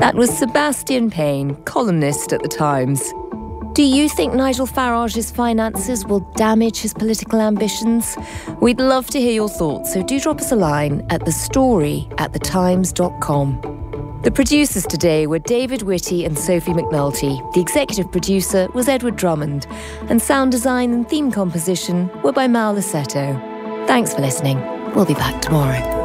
That was Sebastian Payne, columnist at The Times. Do you think Nigel Farage's finances will damage his political ambitions? We'd love to hear your thoughts, so do drop us a line at thestory@thetimes.com. The producers today were David Whitty and Sophie McNulty. The executive producer was Edward Drummond. And sound design and theme composition were by Mal Lassetto. Thanks for listening. We'll be back tomorrow.